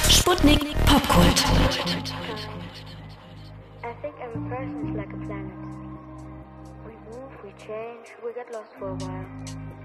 Sputnik Popkult. I think every person is like a planet. We move, we change, we get lost for a while.